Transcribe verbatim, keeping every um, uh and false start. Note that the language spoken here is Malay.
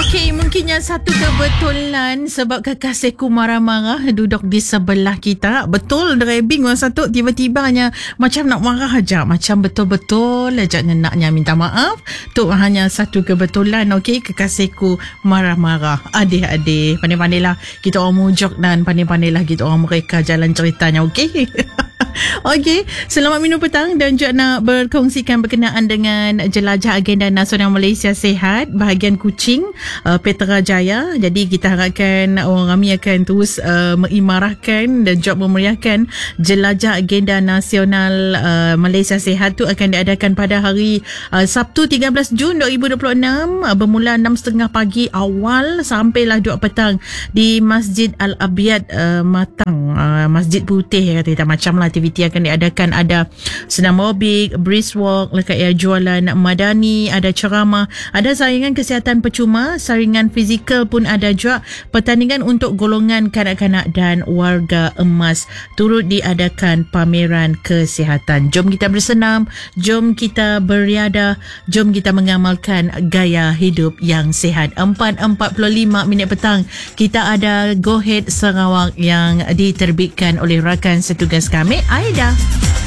Okey, mungkinnya satu kebetulan sebab kekasihku marah-marah duduk di sebelah kita. Betul, driving orang satu tiba-tibanya macam nak marah aja, macam betul-betul aja naknya minta maaf. Tu hanya satu kebetulan. Okey, kekasihku marah-marah. Adik-adik, pandai-pandailah kita orang mujok dan pandai-pandailah kita orang mereka jalan ceritanya. Okey. Okey, selamat minum petang dan juga nak berkongsikan berkenaan dengan jelajah agenda nasional Malaysia Sihat bahagian Kuching, uh, Petra Jaya. Jadi kita harapkan orang ramai akan terus uh, mengimarahkan dan juga memeriahkan jelajah agenda nasional uh, Malaysia Sihat tu akan diadakan pada hari uh, Sabtu tiga belas Jun dua ribu dua puluh enam uh, bermula enam tiga puluh pagi awal sampailah dua petang di Masjid Al-Abiyad uh, Matang, uh, Masjid Putih kata kita. Macam lah aktiviti akan diadakan, ada senam aerobik, brisk walk, lekat ya jualan madani, ada ceramah, ada saringan kesihatan percuma, saringan fizikal pun ada juga, pertandingan untuk golongan kanak-kanak dan warga emas, turut diadakan pameran kesihatan. Jom kita bersenam, jom kita beriadah, jom kita mengamalkan gaya hidup yang sihat. Empat empat puluh lima minit petang kita ada Go Ahead Sarawak yang diterbitkan oleh rakan setugas kami Aida.